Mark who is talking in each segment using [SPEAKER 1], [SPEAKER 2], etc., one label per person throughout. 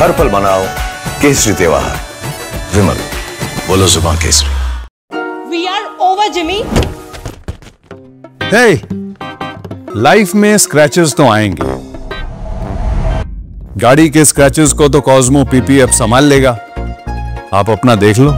[SPEAKER 1] हर पल मनाओ केसरी त्योहार। विमल, बोलो जुबान Kesari.
[SPEAKER 2] We are over, Jimmy.
[SPEAKER 3] Hey, life में स्क्रैचेस तो आएंगे। गाड़ी के स्क्रैचेस को तो कॉस्मो पीपीएफ संभाल लेगा, आप अपना देख लो।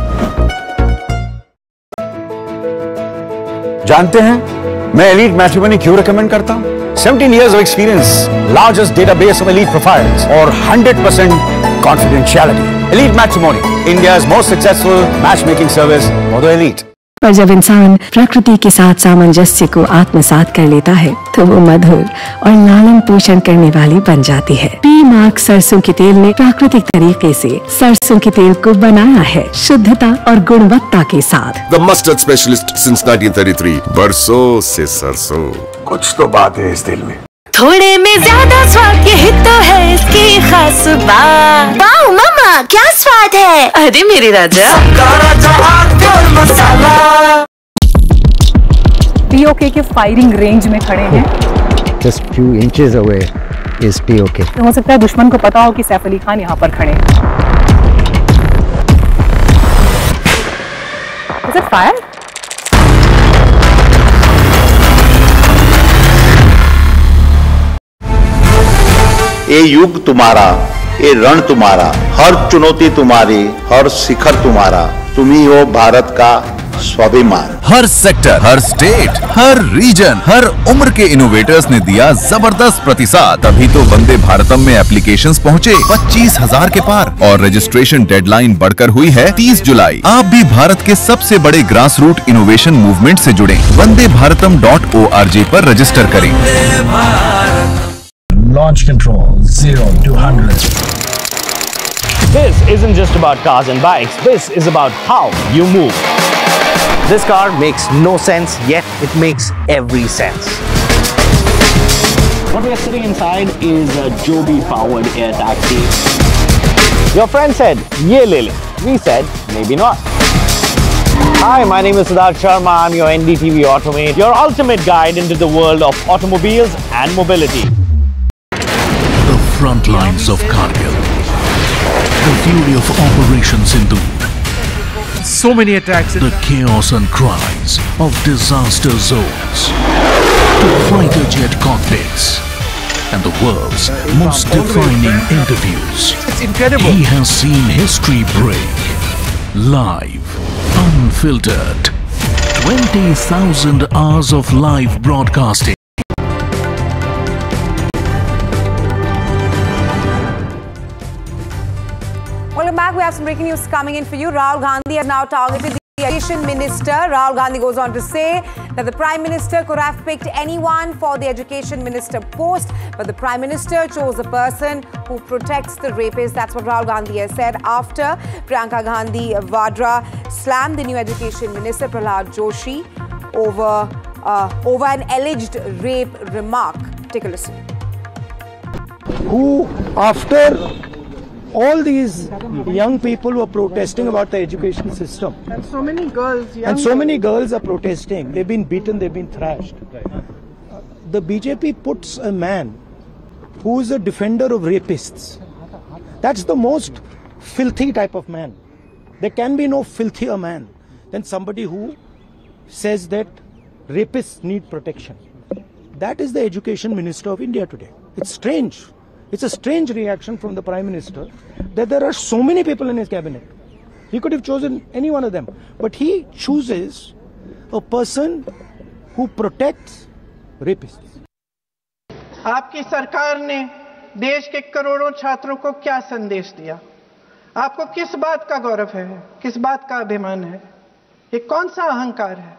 [SPEAKER 4] जानते हैं मैं एलीट मैट्रिमोनी क्यों रिकमेंड करता हूं? 17 years of experience, largest database of elite profiles, और 100% confidentiality. Elite Matrimony, India's most successful matchmaking service for the elite.
[SPEAKER 5] पर जब इंसान प्रकृति के साथ सामंजस्य को आत्मसात कर लेता है तो वो मधुर और लालन पोषण करने वाली बन जाती है। पी मार्क सरसों के तेल ने प्राकृतिक तरीके से सरसों के तेल को बनाया है शुद्धता और गुणवत्ता के साथ।
[SPEAKER 6] The mustard specialist since 1933. बरसों से सरसों।
[SPEAKER 4] कुछ तो बात है इस दिल में।
[SPEAKER 7] थोड़े में ज्यादा स्वाद, यही तो है इसकी खास बात। वाओ मम्मा, क्या स्वाद है। अरे मेरे राजा,
[SPEAKER 2] POK के फायरिंग रेंज में खड़े हैं।
[SPEAKER 8] Just few inches away is POK.
[SPEAKER 2] तो हो सकता है दुश्मन को पता हो कि सैफ अली खान यहाँ पर खड़े हैं। Is it fire?
[SPEAKER 9] ये युग तुम्हारा, ये रण तुम्हारा, हर चुनौती तुम्हारी, हर शिखर तुम्हारा, तुम ही हो भारत का स्वाभिमान।
[SPEAKER 10] हर सेक्टर, हर स्टेट, हर रीजन, हर उम्र के इनोवेटर्स ने दिया जबरदस्त प्रतिसाद, तभी तो वंदे भारतम में एप्लीकेशंस पहुंचे 25,000 के पार और रजिस्ट्रेशन डेडलाइन बढ़कर हुई है 30 जुलाई। आप भी भारत के सबसे बड़े ग्रास रूट इनोवेशन मूवमेंट से जुड़े। vandeBharatam.org पर रजिस्टर करें।
[SPEAKER 11] Launch control 0 to 100.
[SPEAKER 12] This isn't just about cars and bikes. This is about how you move.
[SPEAKER 13] This car makes no sense, yet it makes every sense.
[SPEAKER 12] What we are sitting inside is a Joby powered air taxi. Your friend said, "Ye le le." We said, "Maybe not." Hi, my name is Siddharth Sharma. I'm your NDTV Automate, your ultimate guide into the world of automobiles and mobility.
[SPEAKER 14] The front lines of Kargil. The fury of Operation Sindoor.
[SPEAKER 15] So many attacks.
[SPEAKER 14] The chaos and cries of disaster zones. To fighter jet cockpits. And the world's most defining interviews.
[SPEAKER 15] It's incredible.
[SPEAKER 14] He has seen history break. Live. Unfiltered. 20,000 hours of live broadcasting.
[SPEAKER 16] Welcome back. We have some breaking news coming in for you. Rahul Gandhi has now targeted the Education Minister. Rahul Gandhi goes on to say that the Prime Minister could have picked anyone for the Education Minister post, but the Prime Minister chose a person who protects the rapists. That's what Rahul Gandhi has said after Priyanka Gandhi Vadra slammed the new Education Minister Prahlad Joshi over an alleged rape remark. Take a listen.
[SPEAKER 17] Who, after all these young people who are protesting about the education system,
[SPEAKER 2] And so many girls,
[SPEAKER 17] and so many girls are protesting, they've been beaten, they've been thrashed. The BJP puts a man who is a defender of rapists. That's the most filthy type of man. There can be no filthier man than somebody who says that rapists need protection. That is the Education Minister of India today. It's strange. It's a strange reaction from the Prime Minister that there are so many people in his cabinet. He could have chosen any one of them, but he chooses a person who protects rapists.
[SPEAKER 18] आपकी सरकार ने देश के करोड़ों छात्रों को क्या संदेश दिया? आपको किस बात का गौरव है? किस बात का अभिमान है? ये कौन सा अहंकार है?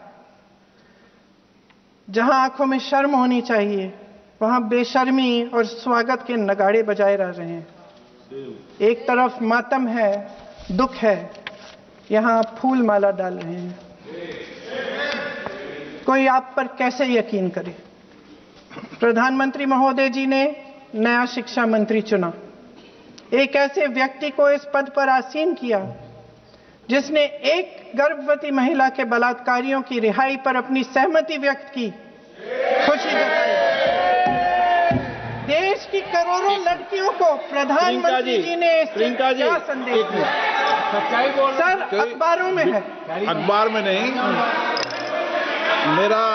[SPEAKER 18] जहां आंखों में शर्म होनी चाहिए, वहां बेशर्मी और स्वागत के नगाड़े बजाए रह रहे हैं। एक तरफ मातम है, दुख है, यहां फूल माला डाल रहे हैं। कोई आप पर कैसे यकीन करे? प्रधानमंत्री महोदय जी ने नया शिक्षा मंत्री चुना, एक ऐसे व्यक्ति को इस पद पर आसीन किया जिसने एक गर्भवती महिला के बलात्कारियों की रिहाई पर अपनी सहमति व्यक्त की, खुशी जताई। देश की करोड़ों लड़कियों को प्रधानमंत्री जी ने क्या संदेश दिया? सर, अखबारों में है।
[SPEAKER 9] अखबार में नहीं, मेरा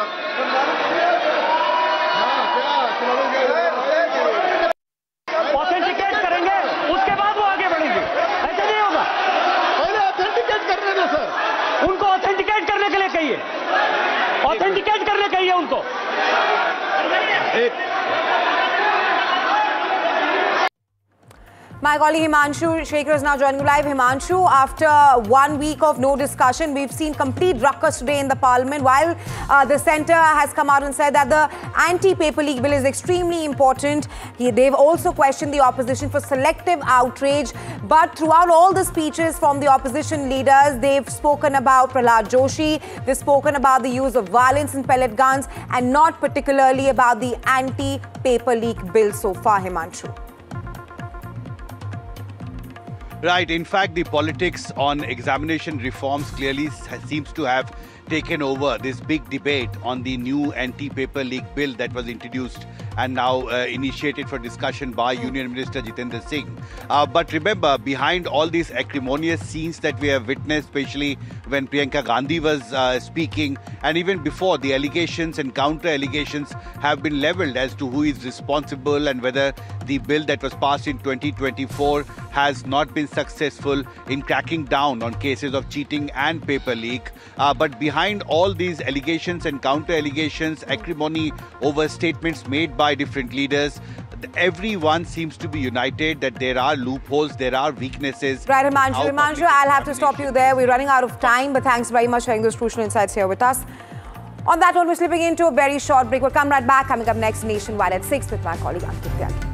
[SPEAKER 12] ऑथेंटिकेट करेंगे, उसके बाद वो आगे बढ़ेंगे। ऐसे नहीं होगा।
[SPEAKER 9] पहले ऑथेंटिकेट करने दो सर।
[SPEAKER 12] उनको ऑथेंटिकेट करने के लिए कहिए, ऑथेंटिकेट करने कहिए उनको।
[SPEAKER 16] My colleague Himanshu Shekhar is now joining live. Himanshu, after 1 week of no discussion, we've seen complete ruckus today in the parliament. While the centre has come out and said that the anti-paper leak bill is extremely important, they've also questioned the opposition for selective outrage. But throughout all the speeches from the opposition leaders, they've spoken about Prahlad Joshi, they've spoken about the use of violence and pellet guns, and not particularly about the anti-paper leak bill so far, Himanshu.
[SPEAKER 19] Right. In fact, the politics on examination reforms clearly seems to have taken over this big debate on the new anti-paper leak bill that was introduced and now initiated for discussion by Union Minister Jitendra Singh. But remember, behind all these acrimonious scenes that we have witnessed, especially when Priyanka Gandhi was speaking, and even before, the allegations and counter-allegations have been levelled as to who is responsible and whether the bill that was passed in 2024 has not been successful in cracking down on cases of cheating and paper leak. But behind all these allegations and counter-allegations, acrimony over statements made by different leaders, everyone seems to be united that there are loopholes, there are weaknesses.
[SPEAKER 16] Right, Himanshu, I'll have to stop you there. We're running out of time, but thanks very much for sharing those crucial insights here with us. On that note, we're slipping into a very short break. We'll come right back. Coming up next, Nationwide at 6 with my colleague Ankit Tyagi.